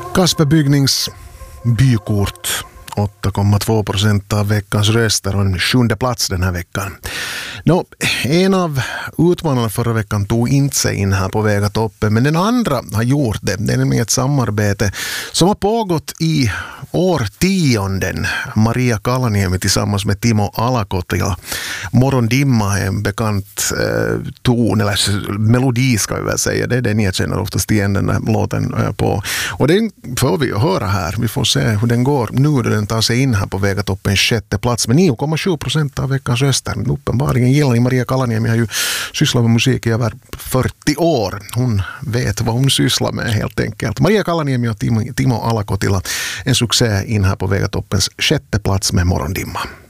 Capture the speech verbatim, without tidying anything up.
Kasper Bygnings bykort. åtta komma två procent av veckans röster och en sjunde plats den här veckan. Nå, en av utmanarna förra veckan tog inte sig in här på Väga toppen, men den andra har gjort det. Det är nämligen ett samarbete som har pågått i årtionden. Maria Kalaniemi tillsammans med Timo Alakotila. Morgondimma är en bekant eh, ton, eller melodi ska vi väl säga. Det är det ni känner oftast igen den här låten eh, på. Och den får vi höra här. Vi får se hur den går nu då den tar sig in här på Väga toppen sjätte plats med nio komma sju procent av veckans röster. Uppenbarligen gillar ni Maria Kalaniemi, har ju sysslat med musik i över fyrtio år. Hon vet vad hon sysslar med helt enkelt. Maria Kalaniemi och Timo, Timo Alakotila, en succé in här på Väga toppens sjätte plats med Morgondimma.